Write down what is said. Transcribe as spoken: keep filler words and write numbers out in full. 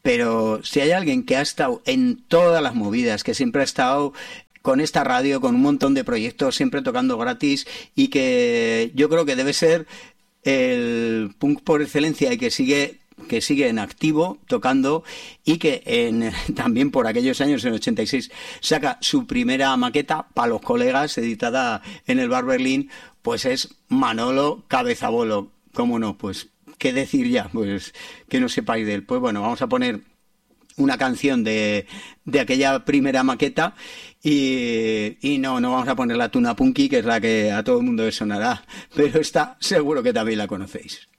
pero si hay alguien que ha estado en todas las movidas, que siempre ha estado con esta radio, con un montón de proyectos, siempre tocando gratis, y que yo creo que debe ser el punk por excelencia y que sigue que sigue en activo tocando, y que en, también por aquellos años, en ochenta y seis, saca su primera maqueta para los colegas, editada en el Bar Berlín, pues es Manolo Cabezabolo. ¿Cómo no? Pues, ¿qué decir ya? Pues que no sepáis de él. Pues bueno, vamos a poner una canción de, de aquella primera maqueta, y, y no, no vamos a poner la Tuna Punky, que es la que a todo el mundo le sonará, pero esta seguro que también la conocéis.